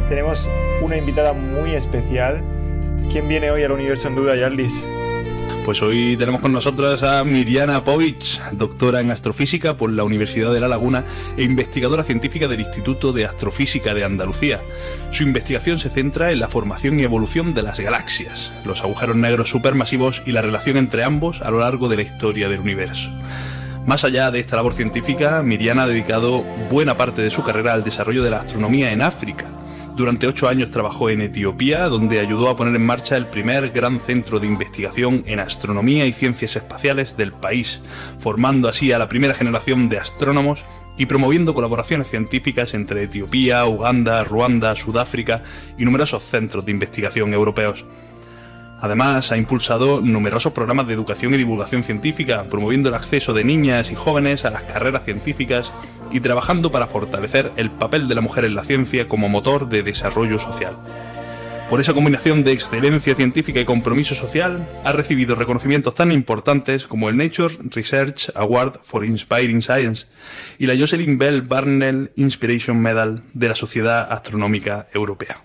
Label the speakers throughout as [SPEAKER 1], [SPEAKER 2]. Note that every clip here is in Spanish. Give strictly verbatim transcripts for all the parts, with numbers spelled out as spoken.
[SPEAKER 1] tenemos una invitada muy especial. ¿Quién viene hoy al Universo en Duda, Yarlis?
[SPEAKER 2] Pues hoy tenemos con nosotras a Mirjana Povich, doctora en astrofísica por la Universidad de La Laguna e investigadora científica del Instituto de Astrofísica de Andalucía. Su investigación se centra en la formación y evolución de las galaxias, los agujeros negros supermasivos y la relación entre ambos a lo largo de la historia del universo. Más allá de esta labor científica, Mirjana ha dedicado buena parte de su carrera al desarrollo de la astronomía en África. Durante ocho años trabajó en Etiopía, donde ayudó a poner en marcha el primer gran centro de investigación en astronomía y ciencias espaciales del país, formando así a la primera generación de astrónomos y promoviendo colaboraciones científicas entre Etiopía, Uganda, Ruanda, Sudáfrica y numerosos centros de investigación europeos. Además, ha impulsado numerosos programas de educación y divulgación científica, promoviendo el acceso de niñas y jóvenes a las carreras científicas y trabajando para fortalecer el papel de la mujer en la ciencia como motor de desarrollo social. Por esa combinación de excelencia científica y compromiso social, ha recibido reconocimientos tan importantes como el Nature Research Award for Inspiring Science y la Jocelyn Bell Barnell Inspiration Medal de la Sociedad Astronómica Europea.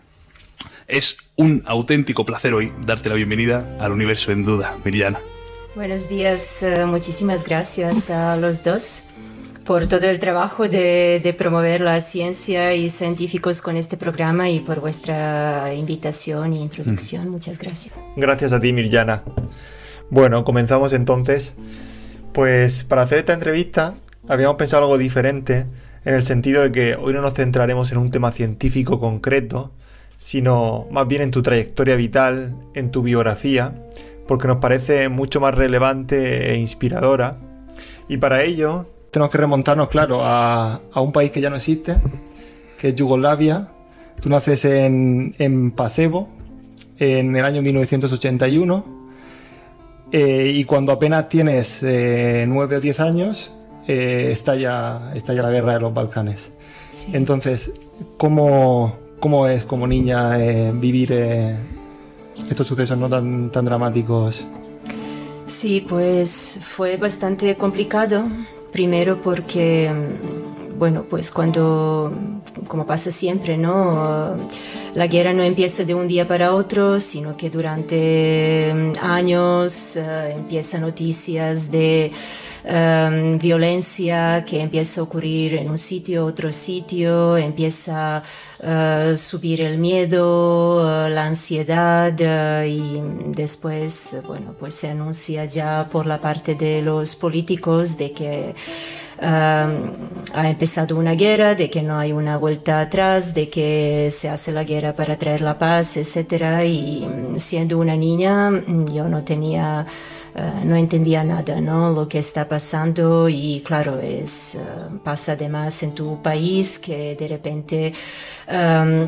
[SPEAKER 2] Es un auténtico placer hoy darte la bienvenida al Universo en Duda, Mirjana.
[SPEAKER 3] Buenos días, uh, muchísimas gracias a los dos por todo el trabajo de, de promover la ciencia y científicos con este programa y por vuestra invitación e introducción. Mm. Muchas gracias.
[SPEAKER 1] Gracias a ti, Mirjana. Bueno, comenzamos entonces. Pues para hacer esta entrevista habíamos pensado algo diferente, en el sentido de que hoy no nos centraremos en un tema científico concreto, sino más bien en tu trayectoria vital, en tu biografía, porque nos parece mucho más relevante e inspiradora. Y para ello tenemos que remontarnos, claro, a, a un país que ya no existe, que es Yugoslavia. Tú naces en, en Pasevo en el año mil novecientos ochenta y uno eh, y cuando apenas tienes eh, nueve o diez años eh, estalla, estalla la guerra de los Balcanes. Sí. Entonces, ¿cómo... ¿Cómo es como niña eh, vivir eh, estos sucesos no tan, tan dramáticos?
[SPEAKER 3] Sí, pues fue bastante complicado. Primero porque, bueno, pues cuando, como pasa siempre, ¿no? La guerra no empieza de un día para otro, sino que durante años uh, empiezan noticias de Um, violencia que empieza a ocurrir en un sitio, otro sitio, empieza a uh, subir el miedo, uh, la ansiedad uh, y después, bueno, pues se anuncia ya por la parte de los políticos de que Um, ha empezado una guerra, de que no hay una vuelta atrás, de que se hace la guerra para traer la paz, etcétera. Y siendo una niña, yo no tenía, uh, no entendía nada, ¿no? Lo que está pasando y claro, es uh, pasa además en tu país que de repente um,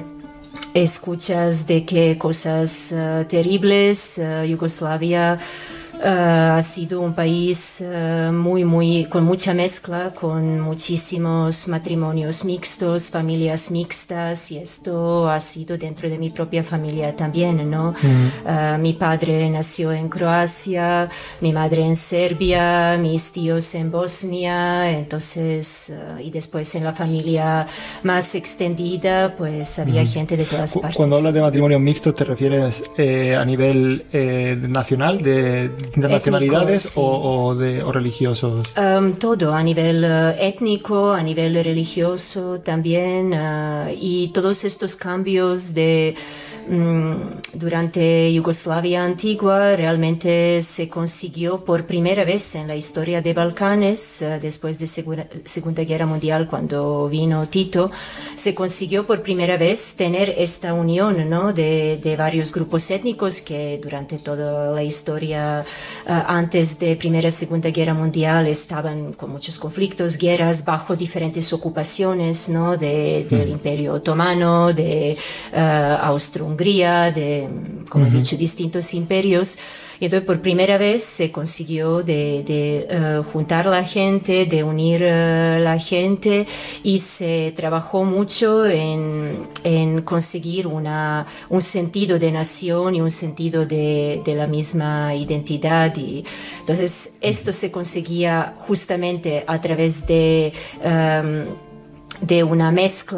[SPEAKER 3] escuchas de que cosas uh, terribles, uh, Yugoslavia Uh, ha sido un país uh, muy, muy, con mucha mezcla, con muchísimos matrimonios mixtos, familias mixtas, y esto ha sido dentro de mi propia familia también, ¿no? Mm. Uh, mi padre nació en Croacia, mi madre en Serbia, mis tíos en Bosnia, entonces, uh, y después en la familia más extendida, pues había mm. gente de todas partes.
[SPEAKER 1] Cuando hablas de matrimonios mixtos, ¿te refieres eh, a nivel eh, nacional, de distintas nacionalidades sí. o, o, de, o religiosos?
[SPEAKER 3] Um, todo, a nivel uh, étnico, a nivel religioso también, uh, y todos estos cambios de um, durante Yugoslavia antigua realmente se consiguió por primera vez en la historia de Balcanes, uh, después de Segura, Segunda Guerra Mundial, cuando vino Tito, se consiguió por primera vez tener esta unión, ¿no? de, de varios grupos étnicos que durante toda la historia Uh, antes de Primera y Segunda Guerra Mundial estaban con muchos conflictos, guerras bajo diferentes ocupaciones, ¿no? de, del mm. Imperio Otomano, de uh, Austro-Hungría, de, como mm-hmm. he dicho, distintos imperios. Y entonces por primera vez se consiguió de, de uh, juntar la gente, de unir uh, la gente, y se trabajó mucho en, en conseguir una, un sentido de nación y un sentido de, de la misma identidad. Y entonces esto se conseguía justamente a través de Um, de una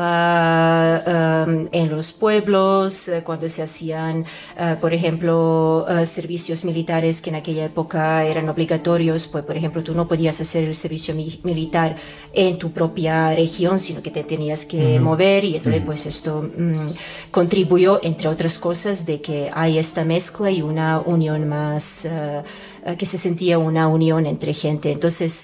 [SPEAKER 3] mezcla um, en los pueblos, uh, cuando se hacían, uh, por ejemplo, uh, servicios militares que en aquella época eran obligatorios, pues por ejemplo tú no podías hacer el servicio mi- militar en tu propia región, sino que te tenías que uh-huh. mover, y entonces uh-huh. pues esto um, contribuyó, entre otras cosas, de que hay esta mezcla y una unión más, uh, uh, que se sentía una unión entre gente. Entonces,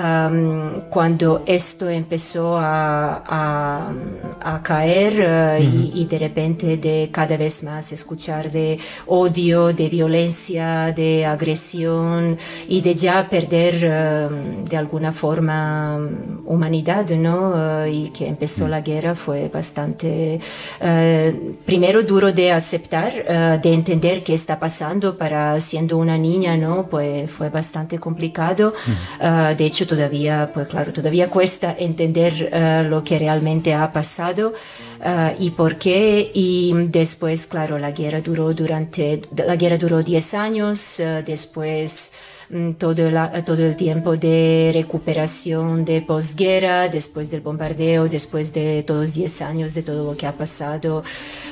[SPEAKER 3] Um, cuando esto empezó a, a, a caer uh, uh-huh. y, y de repente de cada vez más escuchar de odio, de violencia, de agresión y de ya perder uh, de alguna forma humanidad, ¿no? Uh, y que empezó uh-huh. la guerra, fue bastante, uh, primero duro de aceptar, uh, de entender qué está pasando. Para siendo una niña, ¿no? Pues fue bastante complicado. Uh-huh. Uh, de hecho, todavía, pues claro, todavía cuesta entender uh, lo que realmente ha pasado uh, y por qué. Y después, claro, la guerra duró durante, la guerra duró diez años, uh, después um, todo, la, todo el tiempo de recuperación de posguerra, después del bombardeo, después de todos diez años de todo lo que ha pasado.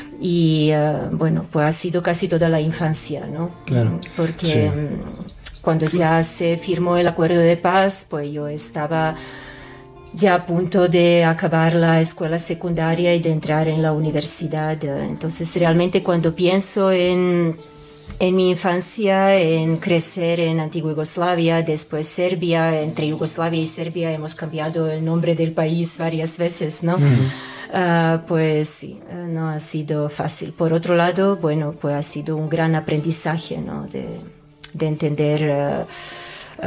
[SPEAKER 3] Y uh, bueno, pues ha sido casi toda la infancia, ¿no?
[SPEAKER 1] Claro.
[SPEAKER 3] Porque
[SPEAKER 1] Sí.
[SPEAKER 3] um, cuando ya se firmó el acuerdo de paz, pues yo estaba ya a punto de acabar la escuela secundaria y de entrar en la universidad. Entonces, realmente cuando pienso en, en mi infancia, en crecer en antigua Yugoslavia, después Serbia, entre Yugoslavia y Serbia hemos cambiado el nombre del país varias veces, ¿no? Uh-huh. Uh, pues sí, uh, no ha sido fácil. Por otro lado, bueno, pues ha sido un gran aprendizaje, ¿no? De, de entender uh,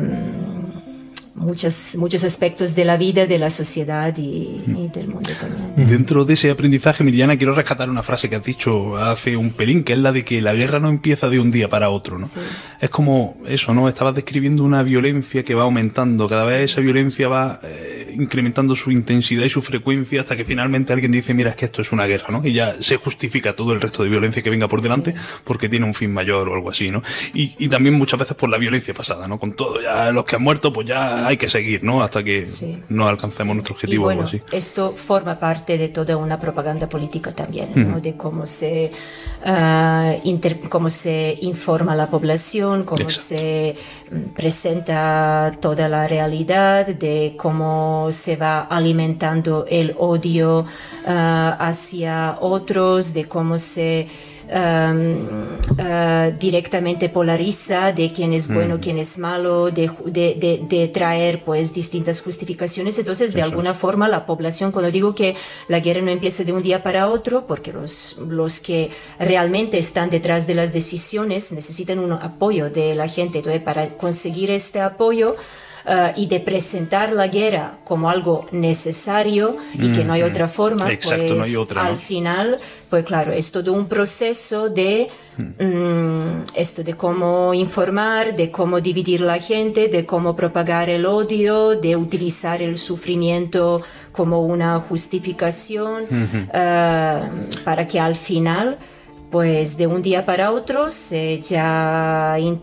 [SPEAKER 3] um, muchos, muchos aspectos de la vida, de la sociedad y, y del mundo también.
[SPEAKER 2] Dentro de ese aprendizaje, Miriana, quiero rescatar una frase que has dicho hace un pelín, que es la de que la guerra no empieza de un día para otro, ¿no? Sí. Es como eso, ¿no? Estabas describiendo una violencia que va aumentando, cada sí. vez esa violencia va eh, incrementando su intensidad y su frecuencia hasta que finalmente alguien dice, mira, es que esto es una guerra, ¿no? Y ya se justifica todo el resto de violencia que venga por delante sí. porque tiene un fin mayor o algo así, ¿no? Y, y también muchas veces por la violencia pasada, ¿no? Con todo, ya los que han muerto, pues ya hay que seguir, ¿no? Hasta que sí. no alcancemos sí. nuestro objetivo.
[SPEAKER 3] Y bueno,
[SPEAKER 2] o algo así.
[SPEAKER 3] Esto forma parte de toda una propaganda política también, ¿no? Uh-huh. De cómo se, uh, inter- cómo se informa a la población, cómo Exacto. se presenta toda la realidad, de cómo se va alimentando el odio uh, hacia otros, de cómo se Um, uh, directamente polariza de quién es bueno, mm. quién es malo, de, de, de, de traer pues distintas justificaciones. Entonces, de Eso. alguna forma, la población, cuando digo que la guerra no empieza de un día para otro, porque los, los que realmente están detrás de las decisiones necesitan un apoyo de la gente. Entonces, para conseguir este apoyo, Uh, y de presentar la guerra como algo necesario y mm, que no hay otra forma,
[SPEAKER 2] exacto,
[SPEAKER 3] pues
[SPEAKER 2] no hay otra,
[SPEAKER 3] al
[SPEAKER 2] ¿no?
[SPEAKER 3] final, pues claro, es todo un proceso de mm. um, esto de cómo informar, de cómo dividir la gente, de cómo propagar el odio, de utilizar el sufrimiento como una justificación mm-hmm. uh, para que al final, pues de un día para otro se ya in,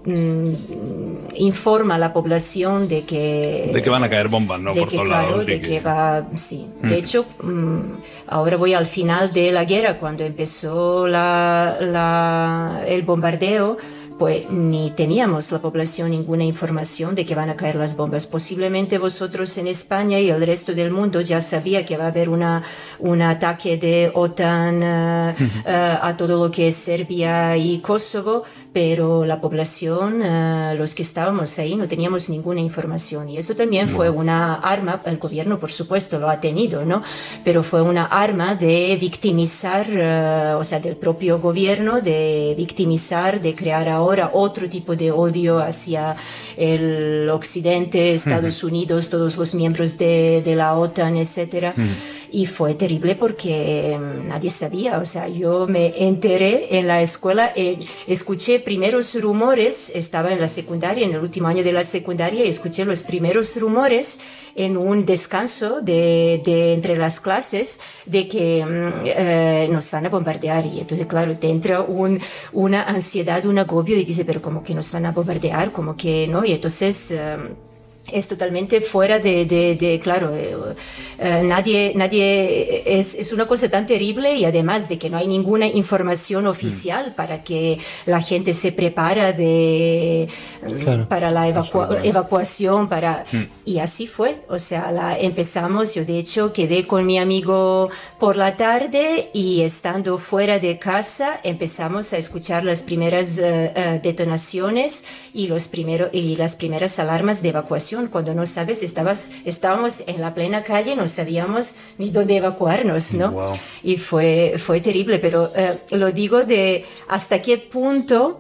[SPEAKER 3] mm, informa a la población de que
[SPEAKER 2] de que van a caer bombas, ¿no?
[SPEAKER 3] De
[SPEAKER 2] por
[SPEAKER 3] que,
[SPEAKER 2] todos
[SPEAKER 3] claro,
[SPEAKER 2] lados.
[SPEAKER 3] De
[SPEAKER 2] que...
[SPEAKER 3] que va, sí.
[SPEAKER 2] Mm.
[SPEAKER 3] De hecho, mm, ahora voy al final de la guerra, cuando empezó la, la, el bombardeo. Pues ni teníamos la población ninguna información de que van a caer las bombas. Posiblemente vosotros en España y el resto del mundo ya sabía que va a haber una, un ataque de OTAN uh, uh, a todo lo que es Serbia y Kosovo, pero la población, uh, los que estábamos ahí, no teníamos ninguna información. Y esto también fue una arma, el gobierno por supuesto lo ha tenido, ¿no? Pero fue una arma de victimizar, uh, o sea, del propio gobierno, de victimizar, de crear ahora otro tipo de odio hacia el occidente, Estados uh-huh. Unidos, todos los miembros de, de la OTAN, etcétera. Uh-huh. Y fue terrible porque nadie sabía, o sea, yo me enteré en la escuela, eh, escuché primeros rumores, estaba en la secundaria, en el último año de la secundaria, y escuché los primeros rumores en un descanso de, de entre las clases de que eh, nos van a bombardear. Y entonces, claro, te entra un, una ansiedad, un agobio y dices, pero ¿cómo que nos van a bombardear? ¿Cómo que no? Y entonces... Eh, es totalmente fuera de, de, de claro, eh, eh, nadie, nadie, es, es una cosa tan terrible, y además de que no hay ninguna información oficial mm. para que la gente se prepara de, claro. para la evacua- evacuación, para, mm. y así fue, o sea, la, empezamos, yo de hecho quedé con mi amigo por la tarde, y estando fuera de casa empezamos a escuchar las primeras uh, uh, detonaciones y, los primero, y las primeras alarmas de evacuación. Cuando no sabes, estabas, estábamos en la plena calle, no sabíamos ni dónde evacuarnos, ¿no?
[SPEAKER 2] Wow.
[SPEAKER 3] Y fue, fue terrible, pero uh, lo digo de hasta qué punto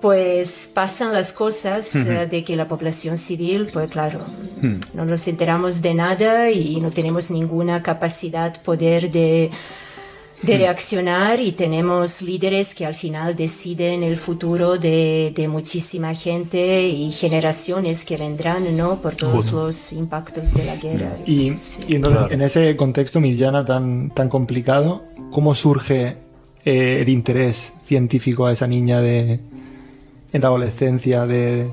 [SPEAKER 3] pues pasan las cosas uh, de que la población civil, pues claro, uh-huh. no nos enteramos de nada y no tenemos ninguna capacidad, poder de de reaccionar, y tenemos líderes que al final deciden el futuro de, de muchísima gente y generaciones que vendrán, ¿no? Por todos Justo. los impactos de la guerra.
[SPEAKER 1] Y, sí. y entonces, claro. en ese contexto, Mirjana, tan, tan complicado, ¿cómo surge eh, el interés científico a esa niña de, en la adolescencia de,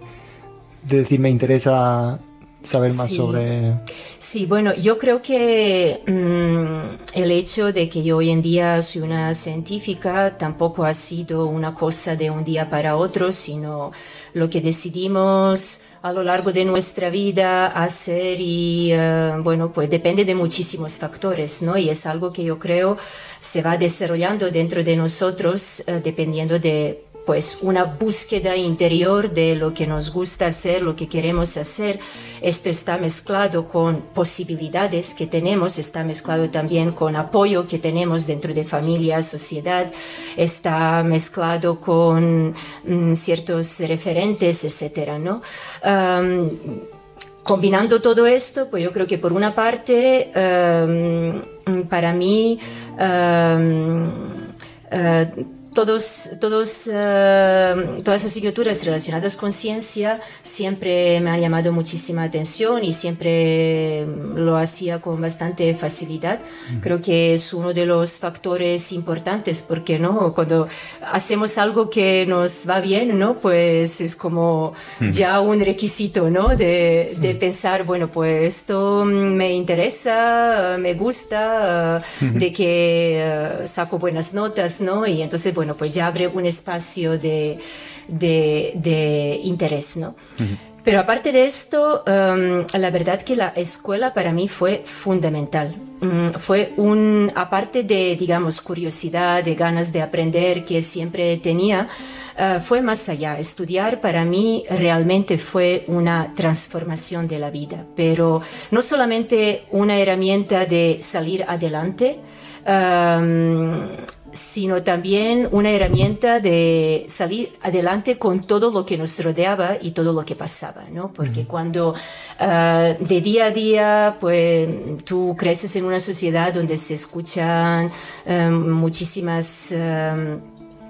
[SPEAKER 1] de decir, me interesa saber más
[SPEAKER 3] sí.
[SPEAKER 1] sobre...
[SPEAKER 3] Sí, bueno, yo creo que mmm, el hecho de que yo hoy en día soy una científica tampoco ha sido una cosa de un día para otro, sino lo que decidimos a lo largo de nuestra vida hacer, y uh, bueno, pues depende de muchísimos factores, ¿no? Y es algo que yo creo se va desarrollando dentro de nosotros uh, dependiendo de pues una búsqueda interior de lo que nos gusta hacer, lo que queremos hacer. Esto está mezclado con posibilidades que tenemos, está mezclado también con apoyo que tenemos dentro de familia, sociedad, está mezclado con mm, ciertos referentes, etcétera, ¿no? Um, combinando todo esto, pues yo creo que por una parte, um, para mí, um, uh, Todos, todos, uh, todas las asignaturas relacionadas con ciencia siempre me han llamado muchísima atención, y siempre lo hacía con bastante facilidad. Mm. Creo que es uno de los factores importantes, porque ¿no? Cuando hacemos algo que nos va bien, ¿no? Pues es como mm. ya un requisito, ¿no? de, de mm. pensar, bueno, pues esto me interesa, me gusta, uh, mm-hmm. de que uh, saco buenas notas, ¿no? Y entonces, bueno, pues ya abre un espacio de, de, de interés, ¿no? Uh-huh. Pero aparte de esto, um, la verdad que la escuela para mí fue fundamental. Um, fue un, aparte de, digamos, curiosidad, de ganas de aprender que siempre tenía, uh, fue más allá. Estudiar para mí realmente fue una transformación de la vida, pero no solamente una herramienta de salir adelante, um, sino también una herramienta de salir adelante con todo lo que nos rodeaba y todo lo que pasaba, ¿no? Porque uh-huh. cuando uh, de día a día, pues tú creces en una sociedad donde se escuchan um, muchísimas... Um,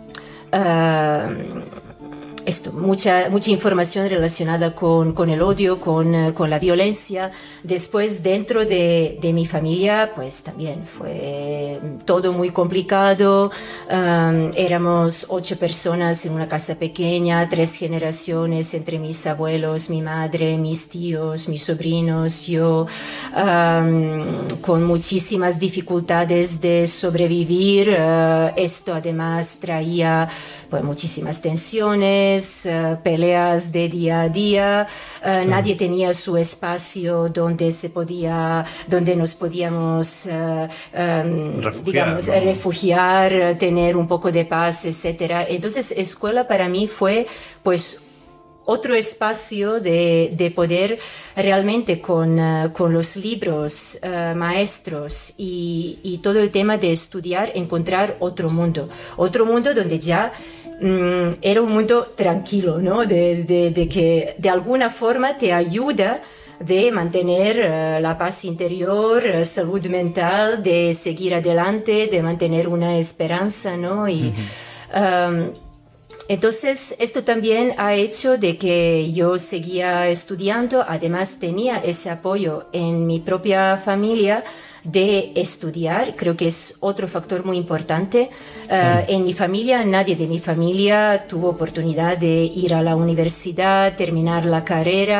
[SPEAKER 3] uh, Esto, mucha, mucha información relacionada con, con el odio, con, con la violencia. Después, dentro de, de mi familia, pues también fue todo muy complicado. Um, éramos ocho personas en una casa pequeña, tres generaciones entre mis abuelos, mi madre, mis tíos, mis sobrinos, yo, um, con muchísimas dificultades de sobrevivir. Uh, esto además traía pues muchísimas tensiones, uh, peleas de día a día, uh, sí. Nadie tenía su espacio donde se podía, donde nos podíamos, uh, um, refugiar, digamos, ¿no? refugiar, tener un poco de paz, etcétera. Entonces, escuela para mí fue, pues, otro espacio de, de poder realmente con, uh, con los libros, uh, maestros y, y todo el tema de estudiar, encontrar otro mundo. Otro mundo donde ya um, era un mundo tranquilo, ¿no? De, de, de que de alguna forma te ayuda de mantener uh, la paz interior, uh, salud mental, de seguir adelante, de mantener una esperanza, ¿no? Y... Uh-huh. um, Entonces, esto también ha hecho de que yo seguía estudiando, además tenía ese apoyo en mi propia familia de estudiar, creo que es otro factor muy importante. Uh, en mi familia, nadie de mi familia tuvo oportunidad de ir a la universidad, terminar la carrera.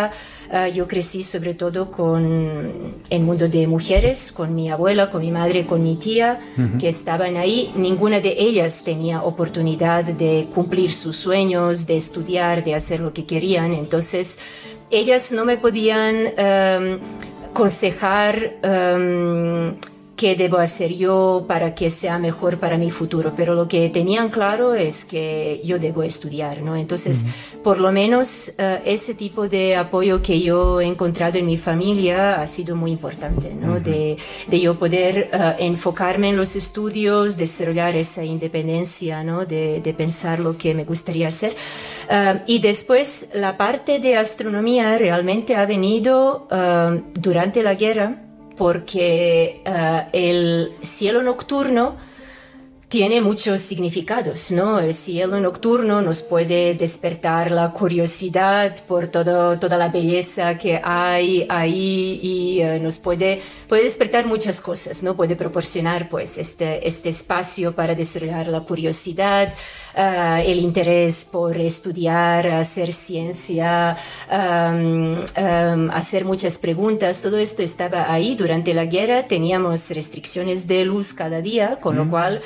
[SPEAKER 3] uh, yo crecí sobre todo con el mundo de mujeres, con mi abuela, con mi madre, con mi tía, uh-huh. que estaban ahí. Ninguna de ellas tenía oportunidad de cumplir sus sueños, de estudiar, de hacer lo que querían. Entonces, ellas no me podían um, aconsejar um, qué debo hacer yo para que sea mejor para mi futuro, pero lo que tenían claro es que yo debo estudiar, ¿no? Entonces, uh-huh. por lo menos uh, ese tipo de apoyo que yo he encontrado en mi familia ha sido muy importante, ¿no? Uh-huh. de, de yo poder uh, enfocarme en los estudios, desarrollar esa independencia, ¿no? de, de pensar lo que me gustaría hacer. Uh, y después la parte de astronomía realmente ha venido uh, durante la guerra, porque uh, el cielo nocturno tiene muchos significados, ¿no? El cielo nocturno nos puede despertar la curiosidad por todo, toda la belleza que hay ahí y uh, nos puede, puede despertar muchas cosas, ¿no? Puede proporcionar, pues, este, este espacio para desarrollar la curiosidad, uh, el interés por estudiar, hacer ciencia, um, um, hacer muchas preguntas. Todo esto estaba ahí. Durante la guerra teníamos restricciones de luz cada día, con mm. lo cual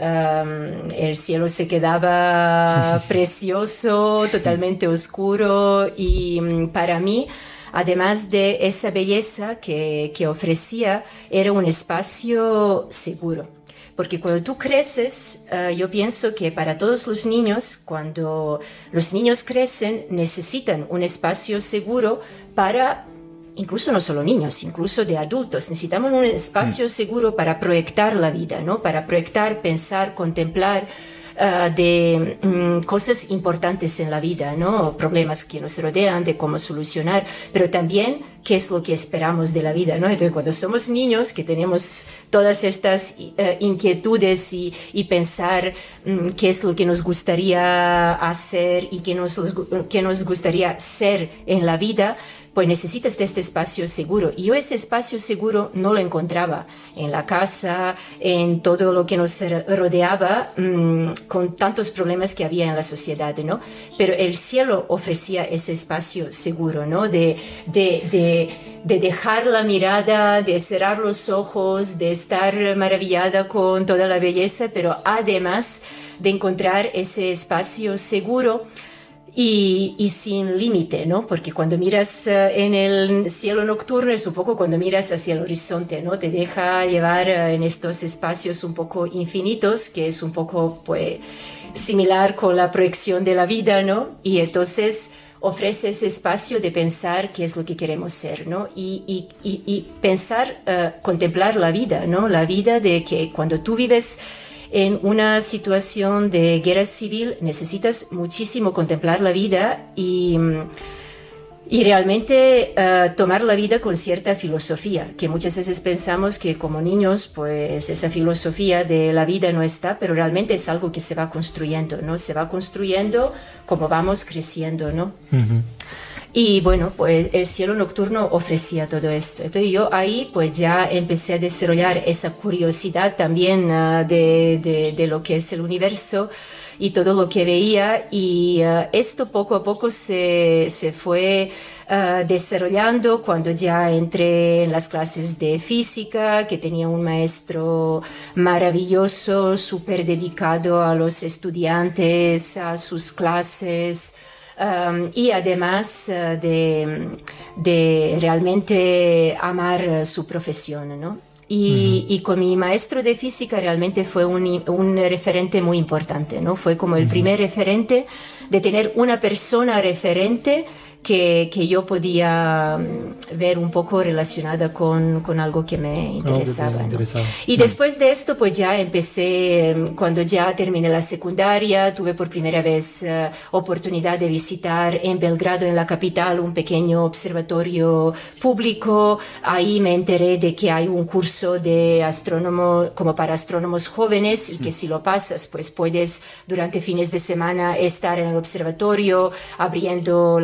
[SPEAKER 3] Um, el cielo se quedaba precioso, totalmente oscuro, y um, para mí, además de esa belleza que, que ofrecía, era un espacio seguro. Porque cuando tú creces, uh, yo pienso que para todos los niños, cuando los niños crecen, necesitan un espacio seguro para... Incluso no solo niños, incluso de adultos. Necesitamos un espacio seguro para proyectar la vida, ¿no? Para proyectar, pensar, contemplar uh, de um, cosas importantes en la vida, ¿no? Problemas que nos rodean, de cómo solucionar, pero también qué es lo que esperamos de la vida, ¿no? Entonces, cuando somos niños, que tenemos todas estas uh, inquietudes y, y pensar um, qué es lo que nos gustaría hacer y qué nos, qué nos gustaría ser en la vida, pues necesitas de este espacio seguro. Y yo ese espacio seguro no lo encontraba en la casa, en todo lo que nos rodeaba, mmm, con tantos problemas que había en la sociedad, ¿no? Pero el cielo ofrecía ese espacio seguro, ¿no? De, de, de, de dejar la mirada, de cerrar los ojos, de estar maravillada con toda la belleza, pero además de encontrar ese espacio seguro Y, y sin límite, ¿no? Porque cuando miras uh, en el cielo nocturno es un poco cuando miras hacia el horizonte, ¿no? Te deja llevar uh, en estos espacios un poco infinitos, que es un poco, pues, similar con la proyección de la vida, ¿no? Y entonces ofrece ese espacio de pensar qué es lo que queremos ser, ¿no? Y, y, y, y pensar, uh, contemplar la vida, ¿no? La vida de que cuando tú vives en una situación de guerra civil necesitas muchísimo contemplar la vida y, y realmente uh, tomar la vida con cierta filosofía, que muchas veces pensamos que como niños pues esa filosofía de la vida no está, pero realmente es algo que se va construyendo, ¿no? Se va construyendo como vamos creciendo, ¿no? Uh-huh. Y bueno, pues el cielo nocturno ofrecía todo esto. Entonces yo ahí pues ya empecé a desarrollar esa curiosidad también uh, de, de, de lo que es el universo y todo lo que veía. Y uh, esto poco a poco se, se fue uh, desarrollando cuando ya entré en las clases de física, que tenía un maestro maravilloso, súper dedicado a los estudiantes, a sus clases. Um, y además uh, de, de realmente amar su profesión, ¿no? Y, uh-huh. y con mi maestro de física realmente fue un, un referente muy importante, ¿no? Fue como el uh-huh. primer referente de tener una persona referente que, que yo podía ver un poco relacionada con, con algo que me interesaba, que interesaba. ¿no? Y después de esto, pues ya empecé, cuando ya terminé la secundaria, tuve por primera vez uh, oportunidad de visitar en Belgrado, en la capital, un pequeño observatorio público. Ahí me enteré de que hay un curso de astrónomo, como para astrónomos jóvenes, y que si lo pasas, pues puedes durante fines de semana estar en el observatorio, abriendo la cúpula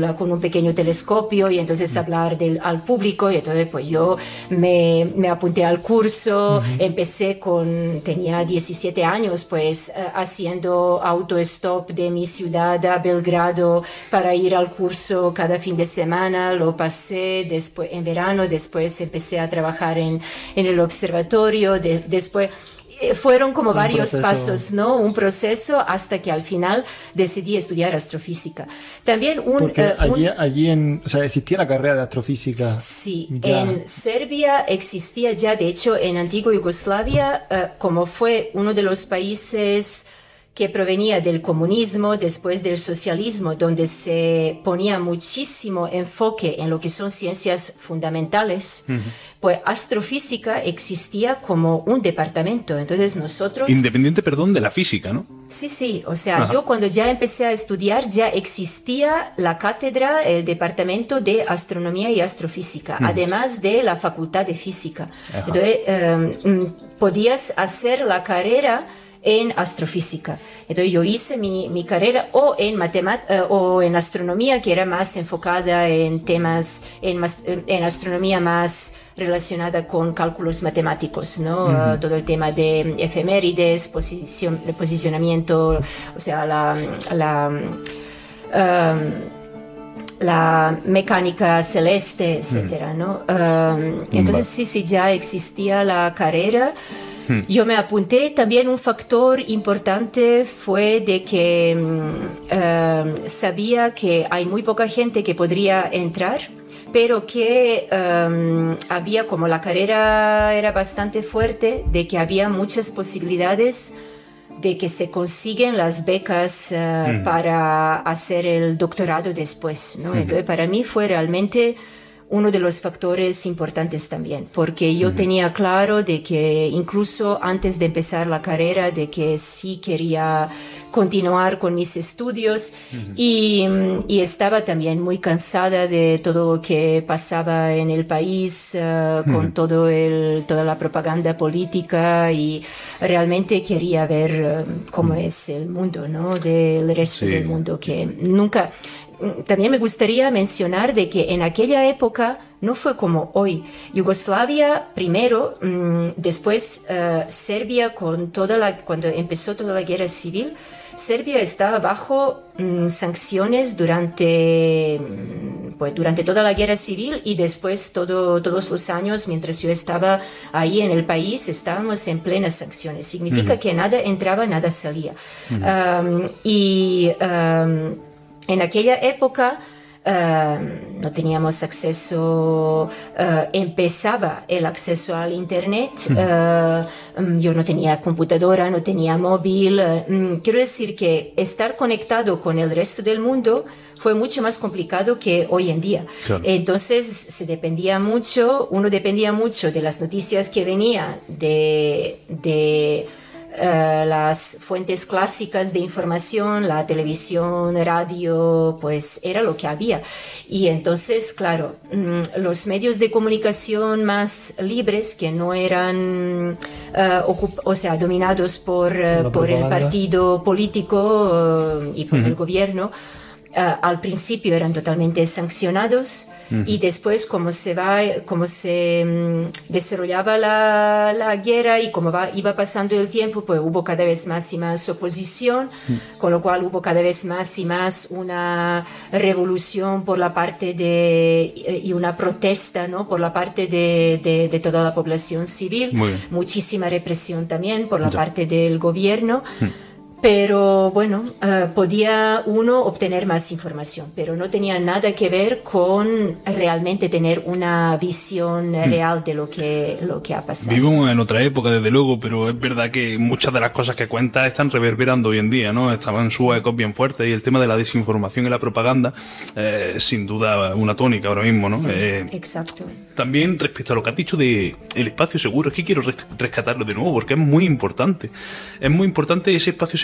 [SPEAKER 3] película con un pequeño telescopio y entonces hablar del, al público. Y entonces pues yo me, me apunté al curso, uh-huh. empecé con, tenía diecisiete años, pues uh, haciendo autostop de mi ciudad a Belgrado para ir al curso cada fin de semana. Lo pasé después en verano, después empecé a trabajar en, en el observatorio, de, después... Fueron como un varios proceso. pasos, ¿no? Un proceso hasta que al final decidí estudiar astrofísica. También un...
[SPEAKER 4] Porque
[SPEAKER 3] uh,
[SPEAKER 4] allí,
[SPEAKER 3] un...
[SPEAKER 4] allí en, o sea, existía la carrera de astrofísica.
[SPEAKER 3] Sí,
[SPEAKER 4] ya.
[SPEAKER 3] En Serbia existía ya, de hecho, en antigua Yugoslavia, uh, como fue uno de los países que provenía del comunismo, después del socialismo, donde se ponía muchísimo enfoque en lo que son ciencias fundamentales, uh-huh. pues astrofísica existía como un departamento. Entonces nosotros...
[SPEAKER 2] Independiente, perdón, de la física, ¿no?
[SPEAKER 3] Sí, sí. O sea,
[SPEAKER 2] Ajá.
[SPEAKER 3] yo cuando ya empecé a estudiar, ya existía la cátedra, el departamento de astronomía y astrofísica, uh-huh. además de la facultad de física. Ajá. Entonces, um, podías hacer la carrera en astrofísica. Entonces yo hice mi, mi carrera o en matemat- uh, o en astronomía, que era más enfocada en temas, en, más, en astronomía más relacionada con cálculos matemáticos, ¿no? Uh-huh. Uh, todo el tema de efemérides, posición, posicionamiento, o sea, la... la um, la mecánica celeste, etcétera, ¿no? Um, entonces sí, sí, ya existía la carrera. Yo me apunté. También un factor importante fue de que um, sabía que hay muy poca gente que podría entrar, pero que um, había, como la carrera era bastante fuerte, de que había muchas posibilidades de que se consiguen las becas uh, mm. para hacer el doctorado después, ¿no? Mm. Entonces para mí fue realmente uno de los factores importantes también, porque yo uh-huh. tenía claro de que incluso antes de empezar la carrera, de que sí quería continuar con mis estudios uh-huh. y, y estaba también muy cansada de todo lo que pasaba en el país, uh, con uh-huh. todo el, toda la propaganda política, y realmente quería ver uh, cómo uh-huh. es el mundo, ¿no? Del resto sí. del mundo, que nunca... También me gustaría mencionar de que en aquella época no fue como hoy. Yugoslavia primero, mmm, después uh, Serbia, con toda la, cuando empezó toda la guerra civil, Serbia estaba bajo mmm, sanciones durante, mmm, pues, durante toda la guerra civil, y después todo, todos los años, mientras yo estaba ahí en el país, estábamos en plenas sanciones. Significa uh-huh. que nada entraba, nada salía. Uh-huh. Um, y... Um, En aquella época uh, no teníamos acceso, uh, empezaba el acceso al internet, uh, um, yo no tenía computadora, no tenía móvil, uh, um, quiero decir que estar conectado con el resto del mundo fue mucho más complicado que hoy en día. Claro. Entonces se dependía mucho, uno dependía mucho de las noticias que venían de... de Uh, las fuentes clásicas de información, la televisión, radio, pues era lo que había. Y entonces, claro, mmm, los medios de comunicación más libres, que no eran, uh, ocup- o sea, dominados por, uh, por el partido político uh, y por uh-huh. el gobierno, Uh, al principio eran totalmente sancionados uh-huh. y después, como se va, como se um, desarrollaba la, la guerra y como va, iba pasando el tiempo, pues hubo cada vez más y más oposición, uh-huh. con lo cual hubo cada vez más y más una revolución por la parte de y una protesta, ¿no? Por la parte de, de, de toda la población civil, muchísima represión también por la ya. parte del gobierno. Uh-huh. Pero bueno, uh, podía uno obtener más información, pero no tenía nada que ver con realmente tener una visión mm. real de lo que, lo que ha pasado.
[SPEAKER 2] Vivimos en otra época, desde luego, pero es verdad que muchas de las cosas que cuentas están reverberando hoy en día, ¿no? Estaban sus ecos bien fuertes, y el tema de la desinformación y la propaganda, eh, sin duda una tónica ahora mismo, ¿no?
[SPEAKER 3] Sí,
[SPEAKER 2] eh,
[SPEAKER 3] exacto. También
[SPEAKER 2] respecto a lo que has dicho de el espacio seguro, es que quiero rescatarlo de nuevo porque es muy importante. Es muy importante ese espacio seguro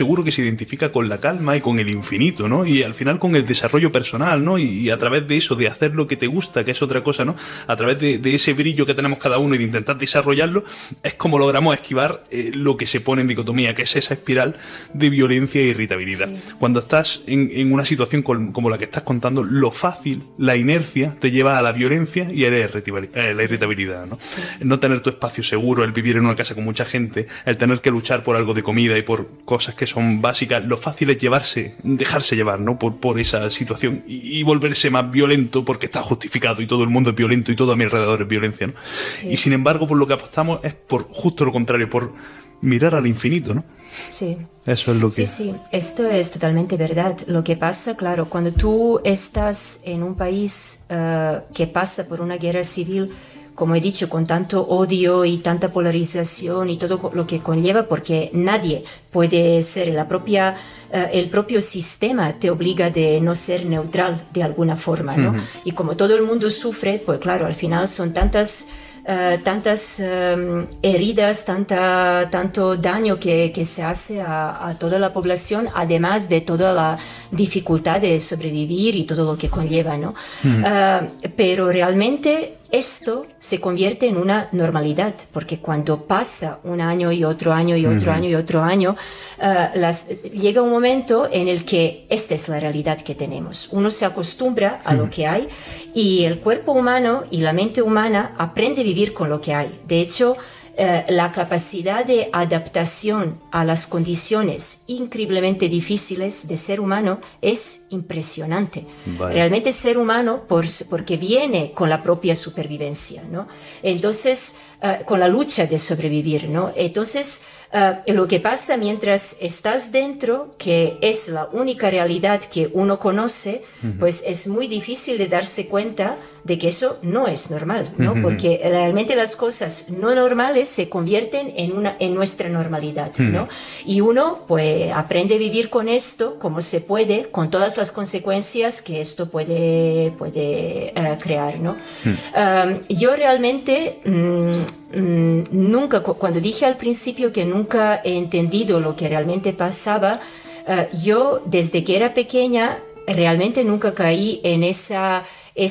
[SPEAKER 2] seguro que se identifica con la calma y con el infinito, ¿no? Y al final con el desarrollo personal, ¿no? Y, y a través de eso, de hacer lo que te gusta, que es otra cosa, ¿no? A través de, de ese brillo que tenemos cada uno y de intentar desarrollarlo, es como logramos esquivar eh, lo que se pone en dicotomía, que es esa espiral de violencia e irritabilidad. Sí. Cuando estás en, en una situación con, como la que estás contando, lo fácil, la inercia, te lleva a la violencia y a la irritabilidad, la irritabilidad, ¿no? Sí. El no tener tu espacio seguro, el vivir en una casa con mucha gente, el tener que luchar por algo de comida y por cosas que son básicas, lo fácil es llevarse, dejarse llevar, ¿no? Por, por esa situación y, y volverse más violento porque está justificado y todo el mundo es violento y todo a mi alrededor es violencia, ¿no? Sí. Y sin embargo, por lo que apostamos es por justo lo contrario, por mirar al infinito, ¿no?
[SPEAKER 3] Sí.
[SPEAKER 2] Eso es lo que...
[SPEAKER 3] Sí, sí, esto es totalmente verdad. Lo que pasa, claro, cuando tú estás en un país uh, que pasa por una guerra civil, como he dicho, con tanto odio y tanta polarización y todo lo que conlleva, porque nadie puede ser la propia... Uh, el propio sistema te obliga de no ser neutral de alguna forma, ¿no? Uh-huh. Y como todo el mundo sufre, pues claro, al final son tantas... Uh, tantas um, heridas, tanta, tanto daño que, que se hace a, a toda la población, además de toda la dificultad de sobrevivir y todo lo que conlleva, ¿no? Mm. Uh, pero realmente esto se convierte en una normalidad, porque cuando pasa un año y otro año y otro mm. año y otro año, uh, las, llega un momento en el que esta es la realidad que tenemos. Uno se acostumbra a mm. lo que hay y el cuerpo humano y la mente humana aprende a vivir con lo que hay. De hecho, eh, la capacidad de adaptación a las condiciones increíblemente difíciles de ser humano es impresionante. Vale. Realmente ser humano por, porque viene con la propia supervivencia, ¿no? Entonces, eh, con la lucha de sobrevivir, ¿no? Entonces, Uh, lo que pasa mientras estás dentro, que es la única realidad que uno conoce, uh-huh. pues es muy difícil de darse cuenta de que eso no es normal, ¿no? Uh-huh. Porque realmente las cosas no normales se convierten en, una, en nuestra normalidad, uh-huh. ¿no? Y uno pues aprende a vivir con esto como se puede, con todas las consecuencias que esto puede, puede uh, crear, ¿no? Uh-huh. Um, yo realmente... Mm, Mm, nunca, cuando dije al principio que nunca he entendido lo que realmente pasaba, uh, yo desde que era pequeña realmente nunca caí en esa,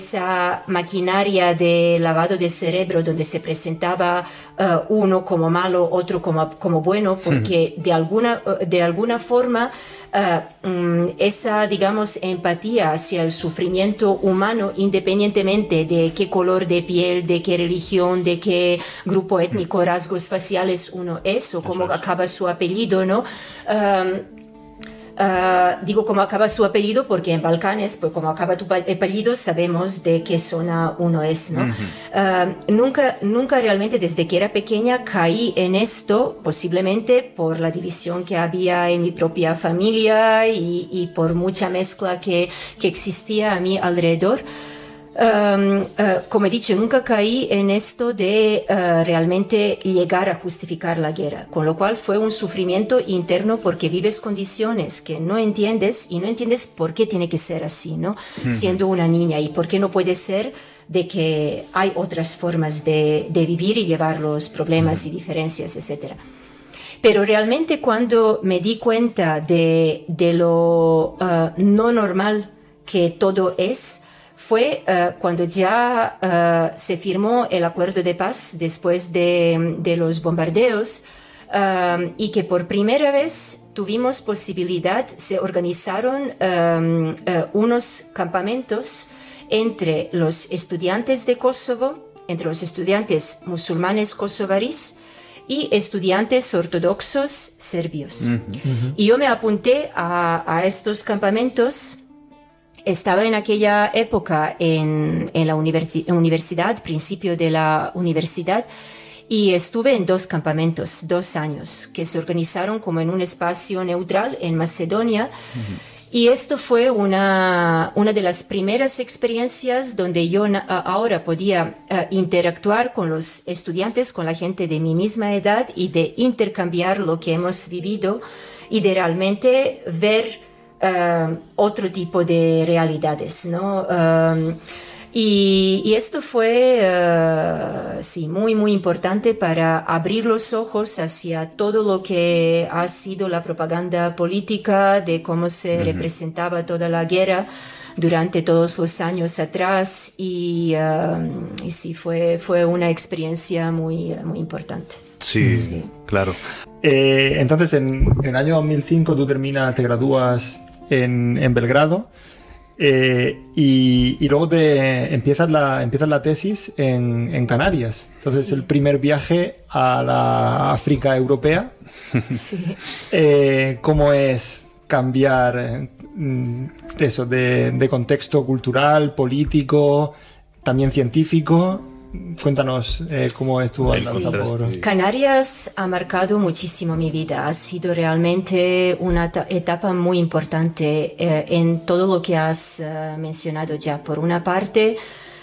[SPEAKER 3] esa maquinaria de lavado de cerebro donde se presentaba uh, uno como malo, otro como, como bueno, porque de alguna, de alguna forma Uh, um, esa, digamos, empatía hacia el sufrimiento humano, independientemente de qué color de piel, de qué religión, de qué grupo étnico, rasgos faciales uno es, o cómo acaba su apellido, ¿no? Um, Uh, digo cómo acaba su apellido porque en Balcanes, pues como acaba tu apellido, sabemos de qué zona uno es, ¿no? Uh-huh. Uh, nunca, nunca realmente desde que era pequeña caí en esto, posiblemente por la división que había en mi propia familia y, y por mucha mezcla que, que existía a mi alrededor. Um, uh, como he dicho, nunca caí en esto de uh, realmente llegar a justificar la guerra, con lo cual fue un sufrimiento interno porque vives condiciones que no entiendes y no entiendes por qué tiene que ser así, ¿no? Mm. Siendo una niña, y por qué no puede ser de que hay otras formas de, de vivir y llevar los problemas mm. y diferencias, etcétera. Pero realmente cuando me di cuenta de, de lo uh, no normal que todo es, fue uh, cuando ya uh, se firmó el acuerdo de paz después de, de los bombardeos um, y que por primera vez tuvimos posibilidad, se organizaron um, uh, unos campamentos entre los estudiantes de Kosovo, entre los estudiantes musulmanes kosovaríes y estudiantes ortodoxos serbios. Uh-huh. Uh-huh. Y yo me apunté a, a estos campamentos. Estaba en aquella época en, en la universi- universidad, principio de la universidad, y estuve en dos campamentos, dos años, que se organizaron como en un espacio neutral en Macedonia. Uh-huh. Y esto fue una, una de las primeras experiencias donde yo na- ahora podía uh, interactuar con los estudiantes, con la gente de mi misma edad, y de intercambiar lo que hemos vivido y de realmente ver Uh, otro tipo de realidades, ¿no? Um, Y, y esto fue, uh, sí, muy, muy importante para abrir los ojos hacia todo lo que ha sido la propaganda política, de cómo se uh-huh. representaba toda la guerra durante todos los años atrás. Y, uh, y sí, fue, fue una experiencia muy, muy importante.
[SPEAKER 2] Sí, sí. Claro.
[SPEAKER 4] Eh, entonces, en, en el año dos mil cinco tú terminas, te gradúas en, en Belgrado. Eh, y, y luego te empiezas la, empiezas la tesis en, en Canarias. Entonces, sí. el primer viaje a la África europea.
[SPEAKER 3] Sí.
[SPEAKER 4] Eh, ¿Cómo es cambiar eso de, de contexto cultural, político, también científico? Cuéntanos eh, cómo estuvo andando
[SPEAKER 3] sí.
[SPEAKER 4] por...
[SPEAKER 3] Canarias ha marcado muchísimo mi vida. Ha sido realmente una etapa muy importante eh, en todo lo que has uh, mencionado ya. Por una parte,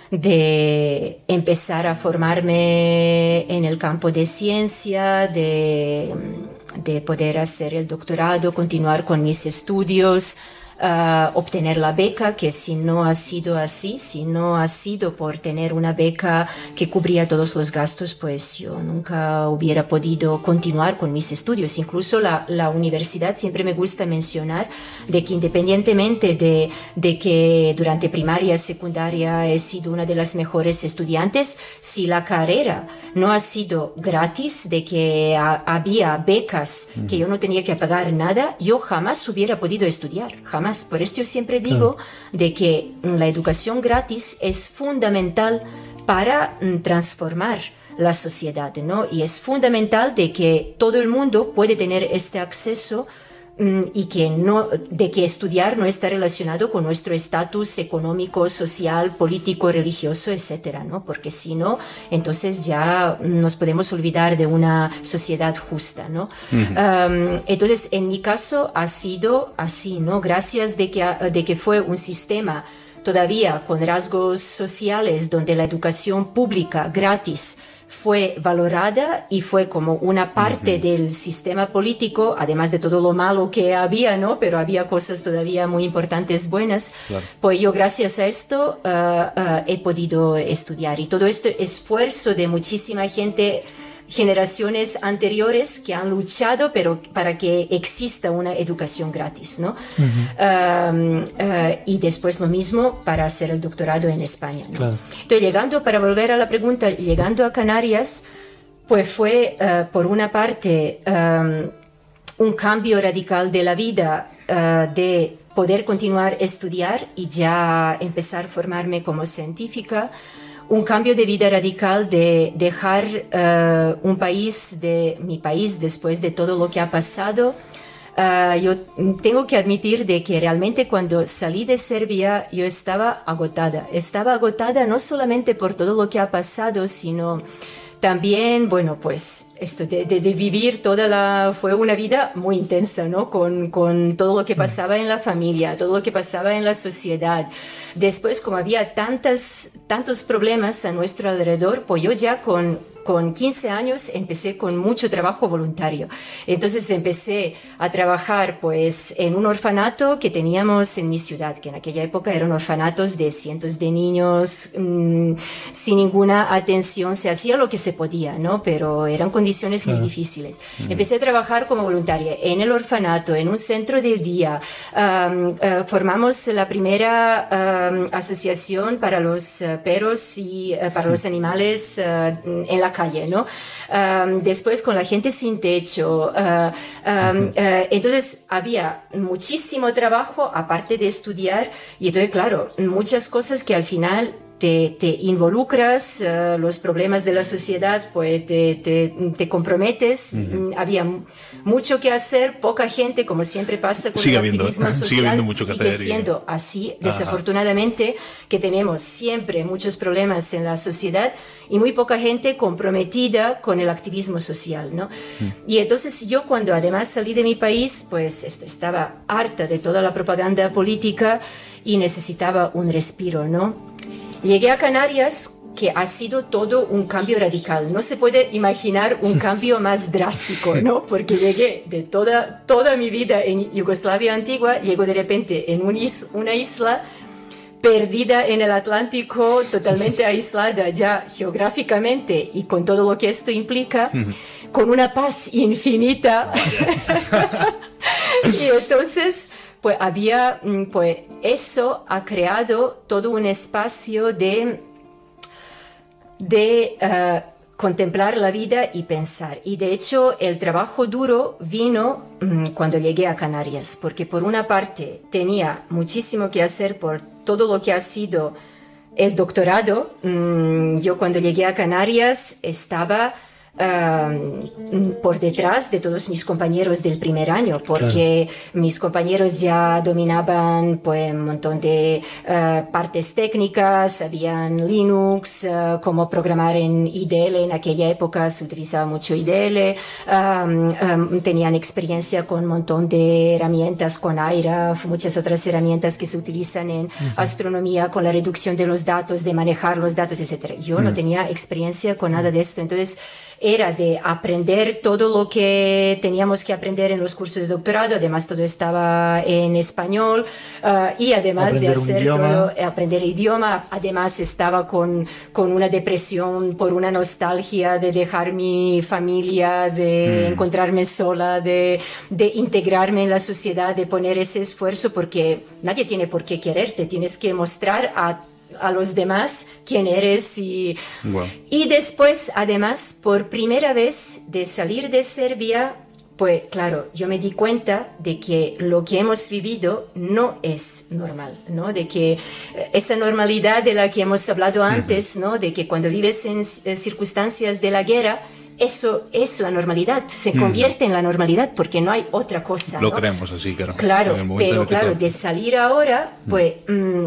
[SPEAKER 3] de empezar a formarme en el campo de ciencia, de, de poder hacer el doctorado, continuar con mis estudios, Uh, obtener la beca, que si no ha sido así, si no ha sido por tener una beca que cubría todos los gastos, pues yo nunca hubiera podido continuar con mis estudios. Incluso la, la universidad, siempre me gusta mencionar de que independientemente de, de que durante primaria, secundaria he sido una de las mejores estudiantes, si la carrera no ha sido gratis, de que a, había becas uh-huh. que yo no tenía que pagar nada, yo jamás hubiera podido estudiar, jamás. Por esto yo siempre digo claro. de que la educación gratis es fundamental para mm, transformar la sociedad, ¿no? Y es fundamental de que todo el mundo puede tener este acceso mm, y que no, de que estudiar no está relacionado con nuestro estatus económico, social, político, religioso, etcétera, ¿no? Porque si no, entonces ya nos podemos olvidar de una sociedad justa, ¿no? Uh-huh. Um, entonces, en mi caso ha sido así, ¿no? Gracias de que, de que fue un sistema todavía con rasgos sociales donde la educación pública gratis fue valorada y fue como una parte uh-huh. del sistema político, además de todo lo malo que había, ¿no? Pero había cosas todavía muy importantes, buenas. Claro. Pues yo gracias a esto uh, uh, he podido estudiar. Y todo este esfuerzo de muchísima gente, generaciones anteriores que han luchado pero para que exista una educación gratis, ¿no? Uh-huh. Um, uh, y después lo mismo para hacer el doctorado en España, ¿no? Claro. Entonces, llegando, para volver a la pregunta, llegando a Canarias, pues fue uh, por una parte um, un cambio radical de la vida, uh, de poder continuar a estudiar y ya empezar a formarme como científica. Un cambio de vida radical de dejar uh, un país, de mi país, después de todo lo que ha pasado. Uh, yo tengo que admitir de que realmente cuando salí de Serbia yo estaba agotada. Estaba agotada no solamente por todo lo que ha pasado, sino también, bueno, pues esto de, de, de vivir toda la... Fue una vida muy intensa, ¿no? Con, con todo lo que sí. pasaba en la familia, todo lo que pasaba en la sociedad. Después, como había tantas, tantos problemas a nuestro alrededor, pues yo ya con... Con quince años empecé con mucho trabajo voluntario. Entonces empecé a trabajar pues, en un orfanato que teníamos en mi ciudad, que en aquella época eran orfanatos de cientos de niños, mmm, sin ninguna atención. Se hacía lo que se podía, ¿no? Pero eran condiciones claro. muy difíciles. Uh-huh. Empecé a trabajar como voluntaria en el orfanato, en un centro del día. Um, uh, formamos la primera um, asociación para los uh, perros y uh, para los animales uh, en la calle, ¿no? Um, después con la gente sin techo. Uh, um, uh, entonces había muchísimo trabajo aparte de estudiar y entonces, claro, muchas cosas que al final te, te involucras, uh, los problemas de la sociedad, pues te, te, te comprometes. Uh-huh. Había mucho que hacer, poca gente, como siempre pasa con
[SPEAKER 2] sigue
[SPEAKER 3] el
[SPEAKER 2] habiendo,
[SPEAKER 3] activismo social.
[SPEAKER 2] Sigue habiendo mucho que
[SPEAKER 3] sigue
[SPEAKER 2] hacer.
[SPEAKER 3] siendo así,
[SPEAKER 2] Ajá.
[SPEAKER 3] desafortunadamente, que tenemos siempre muchos problemas en la sociedad y muy poca gente comprometida con el activismo social, ¿no? Mm. Y entonces yo cuando además salí de mi país, pues esto, estaba harta de toda la propaganda política y necesitaba un respiro, ¿no? Llegué a Canarias, que ha sido todo un cambio radical. No se puede imaginar un cambio más drástico, ¿no? Porque llegué de toda, toda mi vida en Yugoslavia antigua, llego de repente en un is, una isla, perdida en el Atlántico, totalmente aislada ya geográficamente y con todo lo que esto implica, uh-huh. con una paz infinita. Y entonces, pues había, pues eso ha creado todo un espacio de, de uh, contemplar la vida y pensar. Y de hecho el trabajo duro vino mmm, cuando llegué a Canarias, porque por una parte tenía muchísimo que hacer por todo lo que ha sido el doctorado. Mmm, yo cuando llegué a Canarias estaba Uh, por detrás de todos mis compañeros del primer año, porque claro. mis compañeros ya dominaban pues un montón de uh, partes técnicas, sabían Linux, uh, cómo programar en I D L. En aquella época se utilizaba mucho I D L, um, um, tenían experiencia con un montón de herramientas, con I R A, muchas otras herramientas que se utilizan en uh-huh. astronomía, con la reducción de los datos, de manejar los datos, etcétera. Yo uh-huh. no tenía experiencia con nada de esto, entonces era de aprender todo lo que teníamos que aprender en los cursos de doctorado, además todo estaba en español, uh, y además aprender de hacer todo, aprender el idioma, además estaba con, con una depresión por una nostalgia de dejar mi familia, de mm. encontrarme sola, de, de integrarme en la sociedad, de poner ese esfuerzo, porque nadie tiene por qué quererte, tienes que mostrar a a los demás quién eres y, wow. y después además por primera vez de salir de Serbia, pues claro, yo me di cuenta de que lo que hemos vivido no es normal, ¿no? De que esa normalidad de la que hemos hablado antes, ¿no? De que cuando vives en circunstancias de la guerra, eso es la normalidad, se mm. convierte en la normalidad porque no hay otra cosa.
[SPEAKER 2] Lo
[SPEAKER 3] ¿no?
[SPEAKER 2] creemos así, claro.
[SPEAKER 3] Claro, pero claro, todo... de salir ahora, pues... Mm.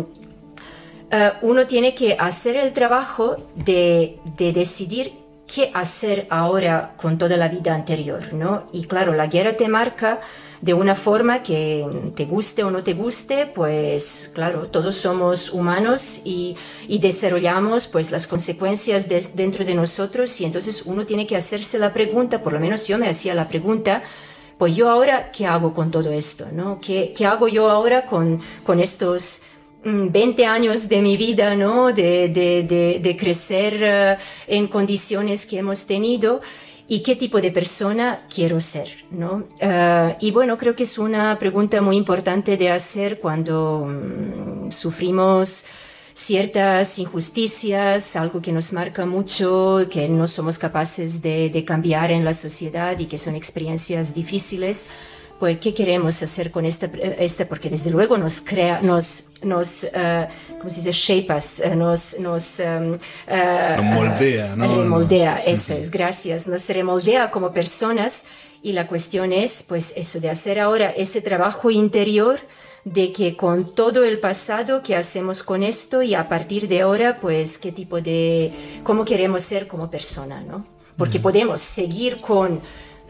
[SPEAKER 3] Uh, uno tiene que hacer el trabajo de, de decidir qué hacer ahora con toda la vida anterior, ¿no? Y claro, la guerra te marca de una forma que te guste o no te guste, pues claro, todos somos humanos y, y desarrollamos pues las consecuencias de, dentro de nosotros, y entonces uno tiene que hacerse la pregunta, por lo menos yo me hacía la pregunta, pues yo ahora, ¿qué hago con todo esto, ¿no? ¿Qué, qué hago yo ahora con, con estos veinte años de mi vida, ¿no? de, de, de, de crecer uh, en condiciones que hemos tenido, y qué tipo de persona quiero ser, ¿no? Uh, y bueno, creo que es una pregunta muy importante de hacer cuando um, sufrimos ciertas injusticias, algo que nos marca mucho, que no somos capaces de, de cambiar en la sociedad y que son experiencias difíciles. Pues, ¿qué queremos hacer con esta? esta porque desde luego nos crea, nos, nos uh, ¿cómo se dice? Shape us, uh, nos, nos, um, uh,
[SPEAKER 2] nos moldea, ¿no?
[SPEAKER 3] Uh, moldea, eso uh-huh. es, gracias. Nos remoldea como personas, y la cuestión es, pues, eso de hacer ahora ese trabajo interior de que con todo el pasado, ¿qué hacemos con esto? Y a partir de ahora, pues, ¿qué tipo de, cómo queremos ser como persona, ¿no? Porque uh-huh. podemos seguir con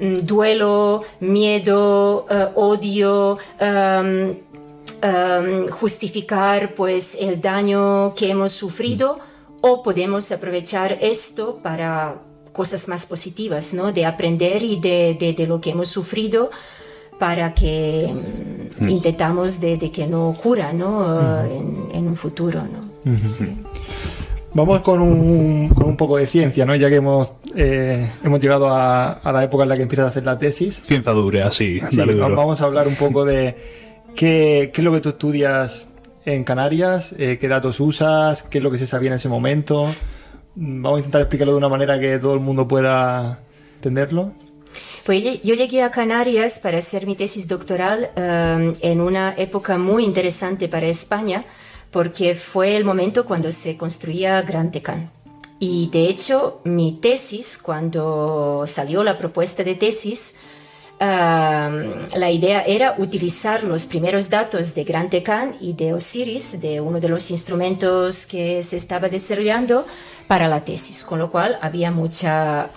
[SPEAKER 3] duelo, miedo, uh, odio, um, um, justificar pues el daño que hemos sufrido, mm. o podemos aprovechar esto para cosas más positivas, ¿no? De aprender y de, de, de lo que hemos sufrido, para que mm. intentamos de, de que no ocurra, ¿no? Uh, mm. en, en un futuro, ¿no? Mm-hmm. Sí.
[SPEAKER 4] Vamos con un, con un poco de ciencia, ¿no? Ya que hemos, eh, hemos llegado a, a la época en la que empiezas a hacer la tesis.
[SPEAKER 2] Ciencia dura, sí,
[SPEAKER 4] sí
[SPEAKER 2] dale duro.
[SPEAKER 4] Vamos a hablar un poco de qué, qué es lo que tú estudias en Canarias, eh, qué datos usas, qué es lo que se sabía en ese momento. Vamos a intentar explicarlo de una manera que todo el mundo pueda entenderlo.
[SPEAKER 3] Pues yo llegué a Canarias para hacer mi tesis doctoral um, en una época muy interesante para España, porque fue el momento cuando se construía Gran Tecán. Y de hecho, mi tesis, cuando salió la propuesta de tesis, uh, la idea era utilizar los primeros datos de Gran Tecán y de Osiris, de uno de los instrumentos que se estaba desarrollando, para la tesis, con lo cual había mucha,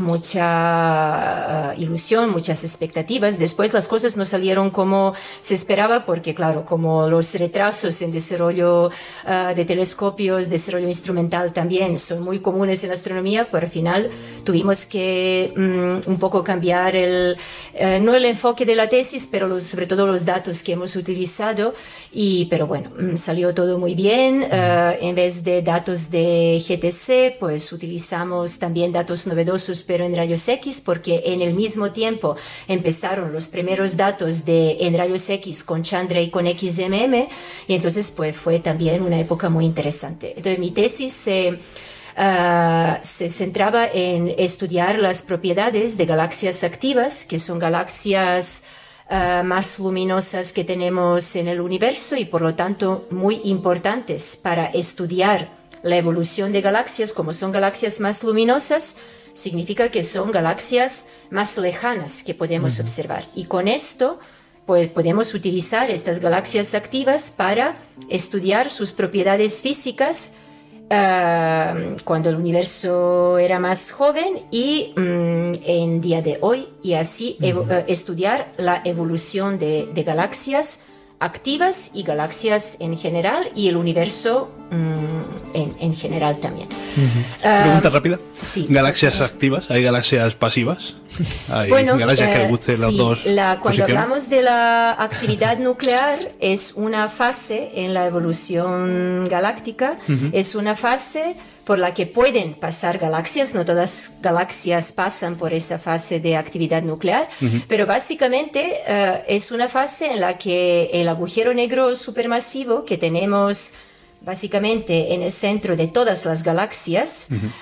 [SPEAKER 3] mucha uh, ilusión, muchas expectativas. Después las cosas no salieron como se esperaba porque, claro, como los retrasos en desarrollo uh, de telescopios, desarrollo instrumental también son muy comunes en astronomía, pero al final tuvimos que um, un poco cambiar el, uh, no el enfoque de la tesis, pero los, sobre todo los datos que hemos utilizado. Y, pero bueno, um, salió todo muy bien. Uh, en vez de datos de G T C, pues utilizamos también datos novedosos, pero en rayos X, porque en el mismo tiempo empezaron los primeros datos de, en rayos X con Chandra y con X M M, y entonces pues fue también una época muy interesante. Entonces mi tesis se, uh, se centraba en estudiar las propiedades de galaxias activas, que son galaxias Uh, más luminosas que tenemos en el universo y por lo tanto muy importantes para estudiar la evolución de galaxias. Como son galaxias más luminosas, significa que son galaxias más lejanas que podemos uh-huh. observar. Y con esto pues, podemos utilizar estas galaxias activas para estudiar sus propiedades físicas Uh, cuando el universo era más joven y um, en día de hoy, y así uh-huh. uh, estudiar la evolución de, de galaxias activas y galaxias en general y el universo um, en, en general también.
[SPEAKER 2] Uh-huh. uh, Pregunta rápida.
[SPEAKER 3] Sí.
[SPEAKER 2] ¿Galaxias activas? ¿Hay galaxias pasivas? ¿Hay
[SPEAKER 3] bueno,
[SPEAKER 2] galaxias
[SPEAKER 3] eh,
[SPEAKER 2] que les gusten
[SPEAKER 3] sí,
[SPEAKER 2] las dos
[SPEAKER 3] la, Cuando
[SPEAKER 2] posiciones?
[SPEAKER 3] hablamos de la actividad nuclear, es una fase en la evolución galáctica, uh-huh. es una fase por la que pueden pasar galaxias, no todas galaxias pasan por esa fase de actividad nuclear, uh-huh. pero básicamente uh, es una fase en la que el agujero negro supermasivo que tenemos básicamente en el centro de todas las galaxias, uh-huh.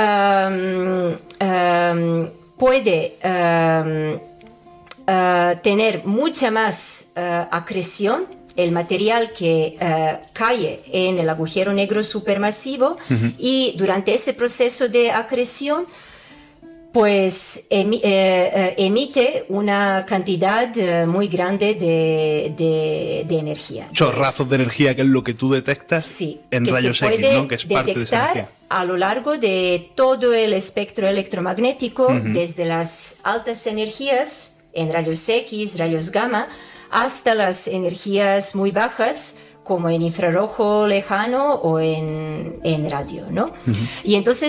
[SPEAKER 3] um, um, puede um, uh, tener mucha más uh, acreción. El material que uh, cae en el agujero negro supermasivo uh-huh. y durante ese proceso de acreción pues emi- eh, eh, emite una cantidad eh, muy grande de, de, de energía.
[SPEAKER 2] Chorrazos de energía, que es lo que tú detectas
[SPEAKER 3] sí,
[SPEAKER 2] en rayos X, ¿no? Que es parte de esa energía.
[SPEAKER 3] A lo largo de todo el espectro electromagnético, uh-huh. desde las altas energías en rayos X, rayos gamma, hasta las energías muy bajas, como en infrarrojo lejano o en, en radio, ¿no? Uh-huh. Y entonces